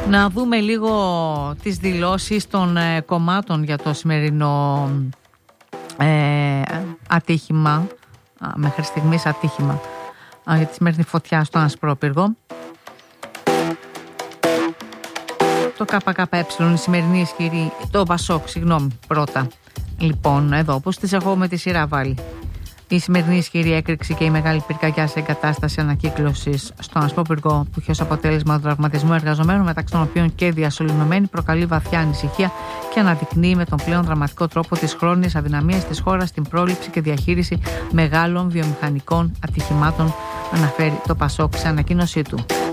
Να δούμε λίγο τις δηλώσεις των κομμάτων για το σημερινό ατύχημα, μέχρι στιγμής ατύχημα, για τη σημερινή φωτιά στον Ασπρόπυργο. Το ΚΚΕ, η σημερινή ισχυρή, το Πασόκ, πρώτα. Λοιπόν, εδώ όπως τις έχω με τη σειρά βάλει. Η σημερινή ισχυρή έκρηξη και η μεγάλη πυρκαγιά σε εγκατάσταση ανακύκλωσης στον Ασπρόπυργο, που είχε ως αποτέλεσμα του τραυματισμού εργαζομένων, μεταξύ των οποίων και διασωληνωμένοι, προκαλεί βαθιά ανησυχία και αναδεικνύει με τον πλέον δραματικό τρόπο τις χρόνιες αδυναμίες της χώρας στην πρόληψη και διαχείριση μεγάλων βιομηχανικών ατυχημάτων, αναφέρει το Πασόκ σε ανακοίνωσή του.